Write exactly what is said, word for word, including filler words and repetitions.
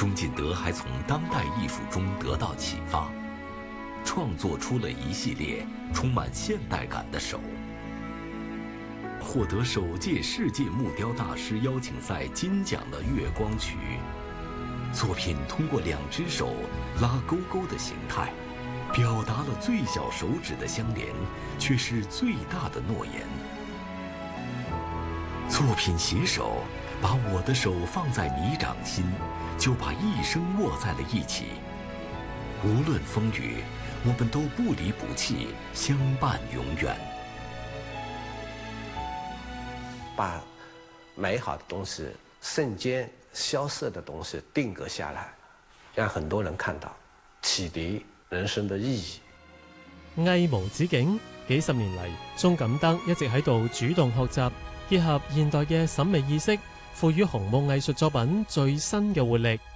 钟锦德还从当代艺术中得到启发，创作出了一系列充满现代感的手。获得首届世界木雕大师邀请赛金奖的月光曲，作品通过两只手拉勾勾的形态，表达了最小手指的相连，却是最大的诺言。作品携手，把我的手放在你掌心，就把一生握在了一起。无论风雨，我们都不离不弃，相伴永远。 把美好的东西、瞬间消失的东西定格下来，讓很多人看到，啟迪人生的意義。 藝無止境，幾十年嚟，鐘錦德一直喺度主動學習，結合現代嘅審美意識，賦予紅木藝術作品最新嘅活力。